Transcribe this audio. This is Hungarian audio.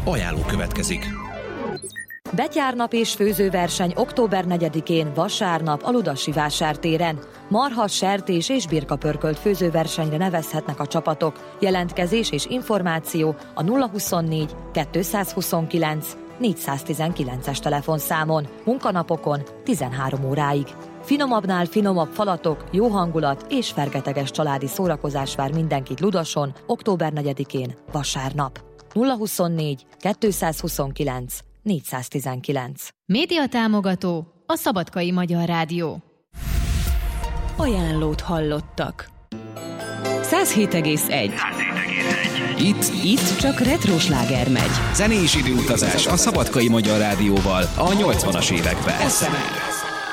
Ajánló következik. Betyárnap és főzőverseny október 4-én vasárnap a Ludasi vásártéren. Marha, sertés és birkapörkölt főzőversenyre nevezhetnek a csapatok. Jelentkezés és információ a 024 229 419-es telefonszámon, munkanapokon 13 óráig. Finomabbnál finomabb falatok, jó hangulat és fergeteges családi szórakozás vár mindenkit Ludason október 4-én vasárnap. 024 229 419. Média támogató a Szabadkai Magyar Rádió. Ajánlót hallottak. 107,1. Itt csak retro sláger megy. Zenés időutazás a Szabadkai Magyar Rádióval a 80-as években.